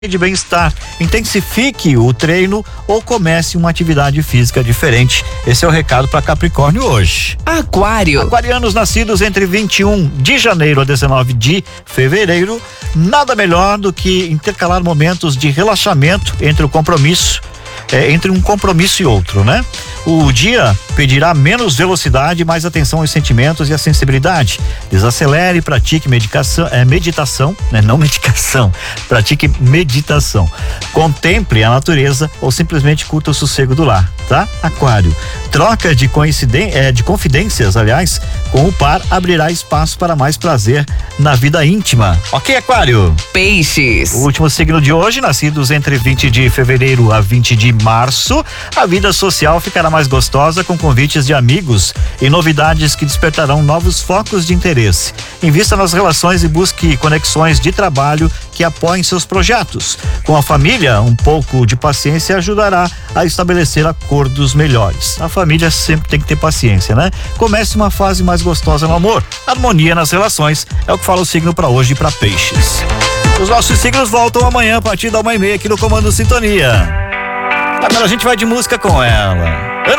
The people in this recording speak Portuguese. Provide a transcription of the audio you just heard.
de bem-estar. Intensifique o treino ou comece uma atividade física diferente. Esse é o recado para Capricórnio hoje. Aquário. Aquarianos nascidos entre 21 de janeiro a 19 de fevereiro, nada melhor do que intercalar momentos de relaxamento entre um compromisso e outro, né? O dia pedirá menos velocidade, mais atenção aos sentimentos e à sensibilidade. Desacelere e pratique meditação, né? Não medicação, pratique meditação. Contemple a natureza ou simplesmente curta o sossego do lar, tá? Aquário. Troca de confidências, aliás, com o par abrirá espaço para mais prazer na vida íntima. Ok, Aquário? Peixes. O último signo de hoje, nascidos entre 20 de fevereiro a 20 de março, a vida social ficará mais gostosa com convites de amigos e novidades que despertarão novos focos de interesse. Invista nas relações e busque conexões de trabalho que apoiem seus projetos. Com a família, um pouco de paciência ajudará a estabelecer acordos melhores. A família sempre tem que ter paciência, né? Comece uma fase mais gostosa no amor. Harmonia nas relações é o que fala o signo para hoje e para Peixes. Os nossos signos voltam amanhã a partir da 1h30 aqui no Comando Sintonia. Agora a gente vai de música com ela. Ana